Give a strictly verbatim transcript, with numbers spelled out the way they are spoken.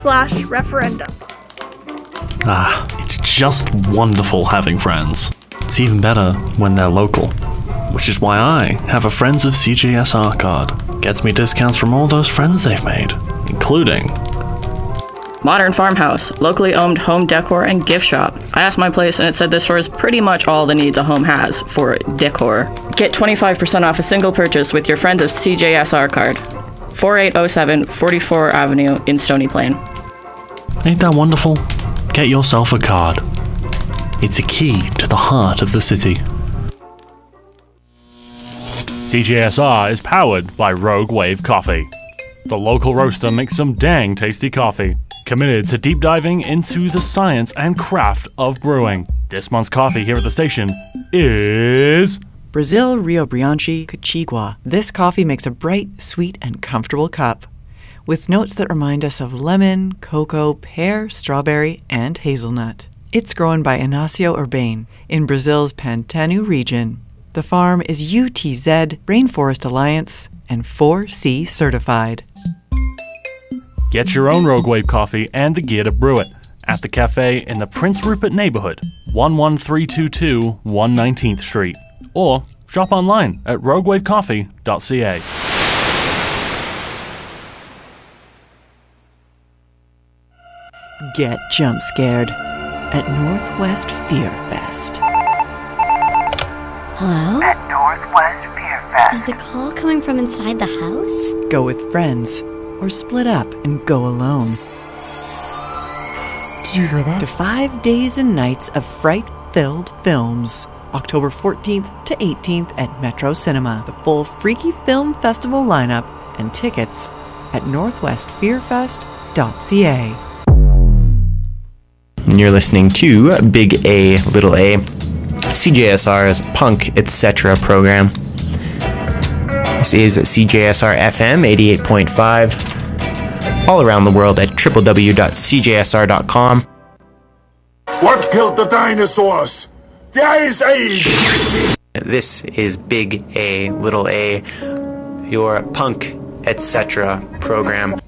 slash referendum. Ah, it's just wonderful having friends. It's even better when they're local. Which is why I have a Friends of C J S R card. Gets me discounts from all those friends they've made, including Modern Farmhouse, locally owned home decor and gift shop. I asked my place and it said this store is pretty much all the needs a home has for decor. Get twenty-five percent off a single purchase with your Friends of C J S R card. forty-eight oh seven forty-fourth Avenue in Stony Plain. Ain't that wonderful? Get yourself a card. It's a key to the heart of the city. C J S R is powered by Rogue Wave Coffee. The local roaster makes some dang tasty coffee, committed to deep diving into the science and craft of brewing. This month's coffee here at the station is Brazil Rio Branche Cachigua. This coffee makes a bright, sweet, and comfortable cup, with notes that remind us of lemon, cocoa, pear, strawberry, and hazelnut. It's grown by Inácio Urbane in Brazil's Pantano region. The farm is U T Z Rainforest Alliance and four C certified. Get your own Rogue Wave coffee and the gear to brew it at the cafe in the Prince Rupert neighborhood, one one three two two one nineteenth Street, or shop online at rogue wave coffee dot c a. Get jump scared at Northwest Fear Fest. Hello? At Northwest Fear Fest. Is the call coming from inside the house? Go with friends or split up and go alone. Did you hear that? To five days and nights of fright-filled films. October fourteenth to eighteenth at Metro Cinema. The full Freaky Film Festival lineup and tickets at northwest fear fest dot c a. You're listening to Big A, Little A, C J S R's Punk Etc. program. This is C J S R F M eighty-eight point five, all around the world at w w w dot c j s r dot com. What killed the dinosaurs? The Ice Age! This is Big A, Little A, your Punk Etc. program.